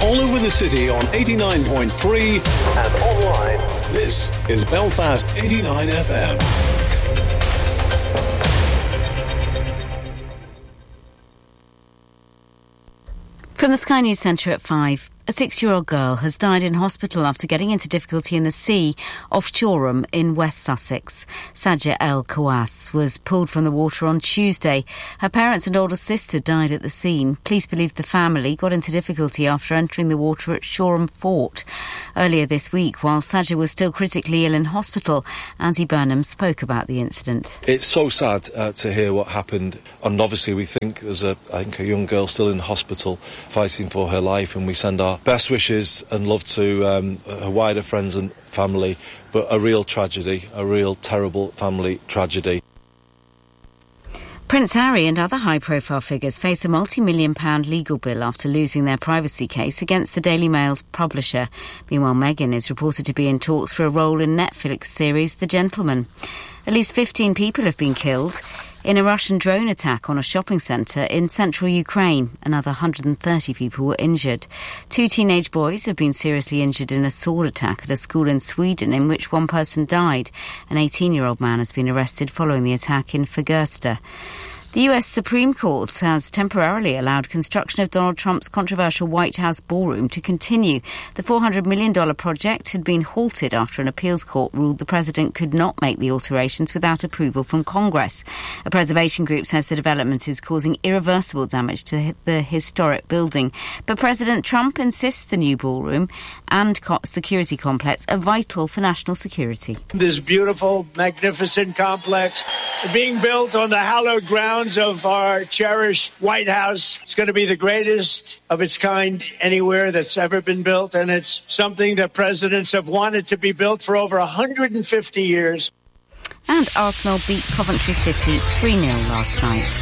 all over the city on 89.3 and online. This is Belfast 89 FM. From the Sky News Centre at 5, a 6-year-old girl has died in hospital after getting into difficulty in the sea off Shoreham in West Sussex. Sajia El Kawas was pulled from the water on Tuesday. Her parents and older sister died at the scene. Police believe the family got into difficulty after entering the water at Shoreham Fort. Earlier this week, while Sajia was still critically ill in hospital, Andy Burnham spoke about the incident. It's so sad to hear what happened, and obviously we think there's a young girl still in hospital fighting for her life, and we send our best wishes and love to her wider friends and family, but a real tragedy, a real terrible family tragedy. Prince Harry and other high-profile figures face a multi-million-pound legal bill after losing their privacy case against the Daily Mail's publisher. Meanwhile, Meghan is reported to be in talks for a role in Netflix series The Gentleman. At least 15 people have been killed in a Russian drone attack on a shopping centre in central Ukraine. Another 130 people were injured. 2 teenage boys have been seriously injured in a sword attack at a school in Sweden in which one person died. An 18-year-old man has been arrested following the attack in Fagersta. The US Supreme Court has temporarily allowed construction of Donald Trump's controversial White House ballroom to continue. The $400 million project had been halted after an appeals court ruled the president could not make the alterations without approval from Congress. A preservation group says the development is causing irreversible damage to the historic building. But President Trump insists the new ballroom and security complex are vital for national security. This beautiful, magnificent complex being built on the hallowed grounds of our cherished White House. It's going to be the greatest of its kind anywhere that's ever been built, and it's something that presidents have wanted to be built for over 150 years. And Arsenal beat Coventry City 3-0 last night.